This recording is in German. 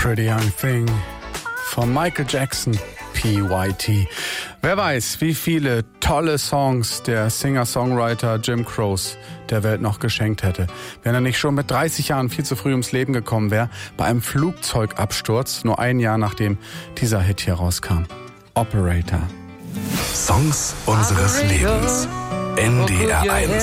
Pretty Young Thing von Michael Jackson, PYT. Wer weiß, wie viele tolle Songs der Singer-Songwriter Jim Croce der Welt noch geschenkt hätte, wenn er nicht schon mit 30 Jahren viel zu früh ums Leben gekommen wäre, bei einem Flugzeugabsturz, nur ein Jahr nachdem dieser Hit hier rauskam. Operator. Songs unseres Lebens. NDR 1.